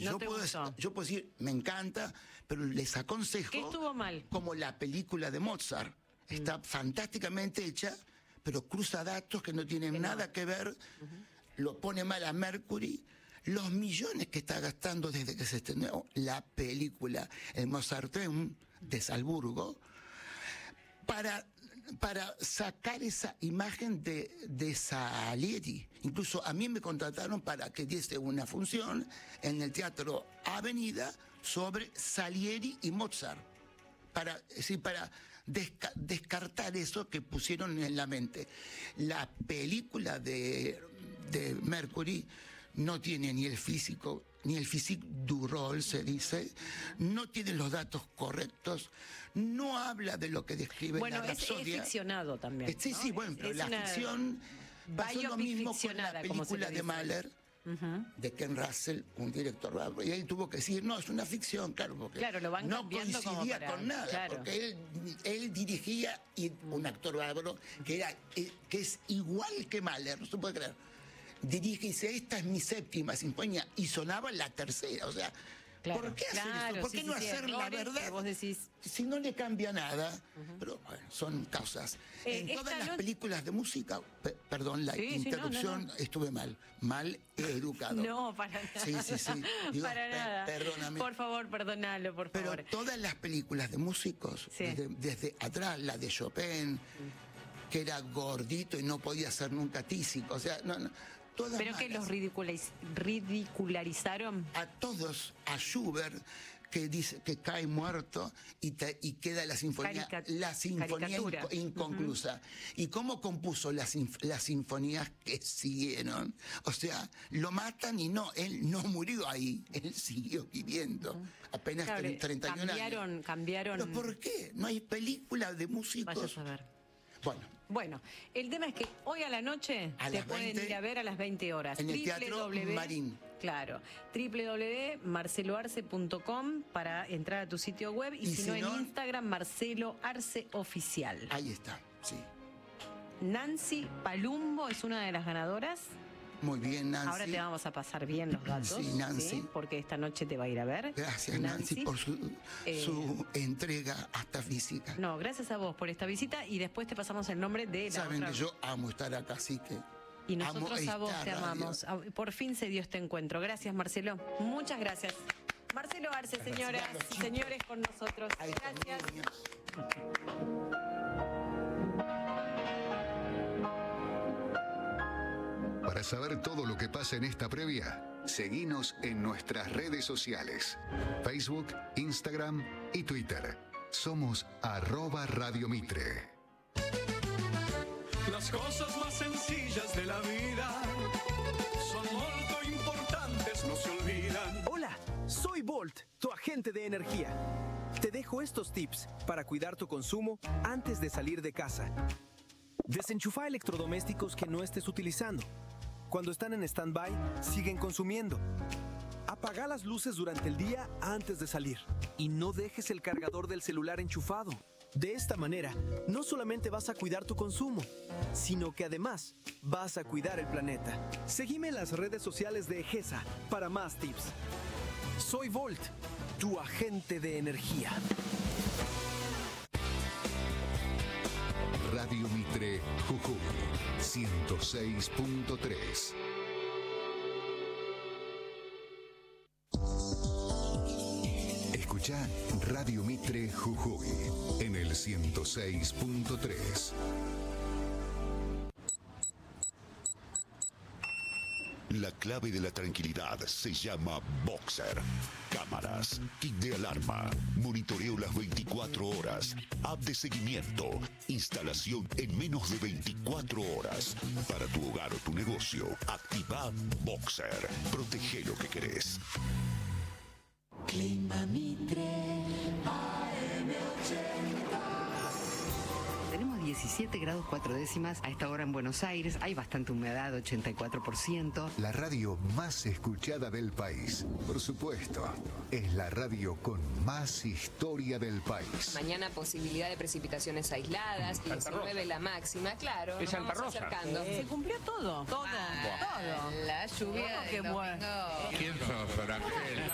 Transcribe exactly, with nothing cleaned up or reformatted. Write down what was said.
no yo, te puedo, gustó. yo puedo decir, me encanta, pero les aconsejo... ¿Qué estuvo mal? Como la película de Mozart. Está mm. fantásticamente hecha, pero cruza datos que no tienen que nada no. que ver, uh-huh. lo pone mal a Mercury. Los millones que está gastando desde que se estrenó la película El Mozarteum de Salzburgo, para, para sacar esa imagen de, de Salieri. Incluso a mí me contrataron para que diese una función en el Teatro Avenida sobre Salieri y Mozart. Para, es decir, para desca descartar eso que pusieron en la mente. La película de, de Mercury no tiene ni el físico, ni el physique du rôle, se dice, no tiene los datos correctos, no habla de lo que describe bueno, la Rapsodia. Bueno, es, es ficcionado también, Sí, ¿no? sí, bueno, pero es la ficción pasó lo mismo con la película de Mahler, uh-huh. de Ken Russell, un director bárbaro, y él tuvo que decir, no, es una ficción, claro, porque claro, lo van no coincidía para, con nada, claro. porque él, él dirigía y un actor bárbaro que, era, que es igual que Mahler, no se puede creer. Dirige y dice, esta es mi séptima sinfonía, y sonaba la tercera, o sea, claro, ¿por qué hacer claro, esto? ¿Por qué sí, no sí, hacer sí, la verdad? Vos decís... Si no le cambia nada, uh-huh. pero bueno, son causas. Eh, en todas las no... películas de música, pe perdón, la sí, interrupción, sí, no, no, no. estuve mal, mal educado. No, para nada. Sí, sí, sí. Digo, para per nada. Perdóname. Por favor, perdónalo, por pero favor. Pero todas las películas de músicos, sí. desde, desde atrás, la de Chopin, mm. que era gordito y no podía ser nunca tísico, o sea, no, no. Todas ¿Pero malas. que los ridiculariz ridicularizaron? A todos, a Schubert, que dice que cae muerto y, te, y queda la sinfonía, Carica la sinfonía inco inconclusa. Uh-huh. ¿Y cómo compuso las, sinf las sinfonías que siguieron? O sea, lo matan y no, él no murió ahí, él siguió viviendo. Uh-huh. Apenas claro, treinta y un cambiaron, años. Cambiaron. ¿Pero por qué? No hay película de músicos. Vaya a saber. Bueno. Bueno, el tema es que hoy a la noche a te pueden veinte, ir a ver a las veinte horas. En el Teatro Marín. Claro, doble u doble u doble u punto marcelo arce punto com para entrar a tu sitio web y, y si, si no, no en Instagram, Marcelo Arce Oficial. Ahí está, sí. Nancy Palumbo es una de las ganadoras. Muy bien, Nancy. Ahora te vamos a pasar bien los datos. Sí, Nancy. ¿sí? Porque esta noche te va a ir a ver. Gracias, Nancy, Nancy por su, eh, su entrega hasta física. No, gracias a vos por esta visita y después te pasamos el nombre de la Saben otra... que yo amo estar acá, así que... Y nosotros amo a vos te radio. amamos. Por fin se dio este encuentro. Gracias, Marcelo. Muchas gracias. Marcelo Arce, señoras y señores, con nosotros. Ahí gracias. Para saber todo lo que pasa en esta previa, seguinos en nuestras redes sociales, Facebook, Instagram y Twitter. Somos arroba Radio Mitre. Las cosas más sencillas de la vida son muy importantes, no se olvidan. Hola, soy Volt, tu agente de energía. Te dejo estos tips para cuidar tu consumo antes de salir de casa. Desenchufa electrodomésticos que no estés utilizando. Cuando están en stand-by, siguen consumiendo. Apaga las luces durante el día antes de salir. Y no dejes el cargador del celular enchufado. De esta manera, no solamente vas a cuidar tu consumo, sino que además vas a cuidar el planeta. Seguime en las redes sociales de Egesa para más tips. Soy Volt, tu agente de energía. Radio Mitre, Jujuy, ciento seis punto tres. Escucha Radio Mitre Jujuy en el ciento seis punto tres. La clave de la tranquilidad se llama Boxer. Cámaras, kit de alarma, monitoreo las veinticuatro horas, app de seguimiento, instalación en menos de veinticuatro horas. Para tu hogar o tu negocio, activa Boxer. Protege lo que querés. Clima Mitre A M ochenta. Tenemos diecisiete grados cuatro décimas a esta hora en Buenos Aires. Hay bastante humedad, ochenta y cuatro por ciento. La radio más escuchada del país. Por supuesto, es la radio con más historia del país. Mañana posibilidad de precipitaciones aisladas, diecinueve la máxima, claro. Es Santa Rosa. Se cumplió todo, todo, ah, todo. La lluvia del domingo. ¿Quién sos, Arangel?